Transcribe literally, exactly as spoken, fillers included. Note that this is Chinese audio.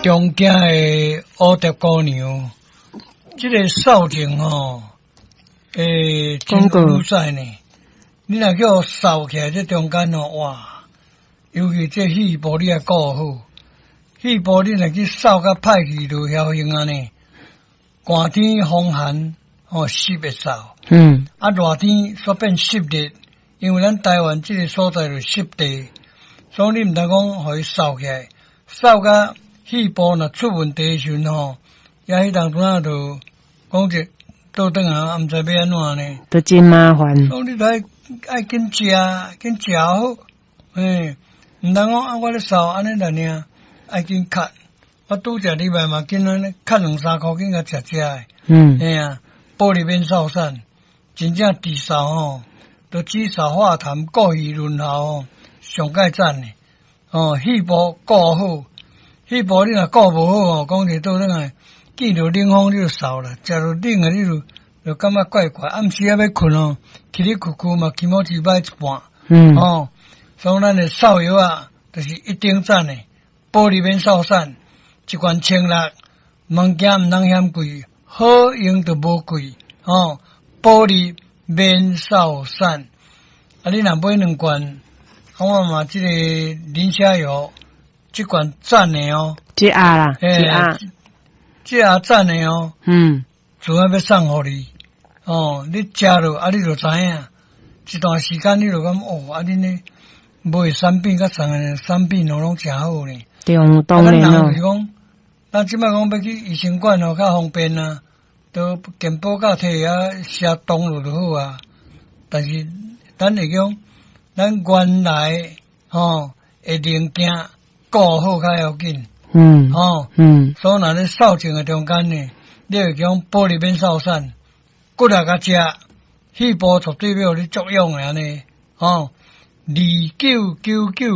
中间的乌蝶姑娘，这个扫帚吼，诶，真有使呢。你若叫扫起来，这中间吼，哇，尤其这细部你也顾好，细部你若去扫甲歹去就晓用啊呢。寒天风寒，吼湿会扫， 嗯， 啊热天煞变湿热，因为咱台湾这个所在就湿地，所以你毋通讲互伊扫起来，扫甲细部若出问题时阵吼，也迄当阵啊就讲者倒转啊，毋知要安怎呢？ 都真麻烦。 所以你爱爱紧食，紧食好，诶，毋通讲啊，我咧扫安尼来尔，爱紧咳。我拄则礼拜嘛，紧安尼咳两三箍，紧甲食食诶。 嗯， 嘿啊，玻璃免扫散，真正治扫吼，都至少化痰、过鱼润喉吼，上盖赞诶。哦，细部顾好，细部你若顾无好吼，讲起倒转来，见着冷风你就扫啦，食着冷诶你就就感觉怪怪。暗时啊要困哦，起哩哭哭嘛，起码一摆一半。 嗯， 哦，所以咱诶扫药啊，就是一定赞诶，玻璃免扫散，一罐千六，物件毋通嫌贵。好用就无贵哦，玻璃免扫散。啊，你若买两罐，啊，我嘛即个磷虾油，即罐赞的哦， 这鸭啦，这诶鸭， 这也赞的哦， 嗯， 主要要送互你哦，你食落啊，你就知影，一段时间你就讲哦，啊，恁呢买产品甲送的产品拢拢诚好呢。 对，当然啊，咱咯人就是讲，咱即摆讲要去医生馆吼，较方便啊。都健保卡摕啊写东落就好啊，但是咱会讲，咱原来吼诶零件顾好较要紧， 嗯， 吼， 嗯， 所以若咧扫帚诶中间呢，你会讲玻璃免扫散，骨力甲食，细部绝对要有咧作用诶安尼，吼，二九九九。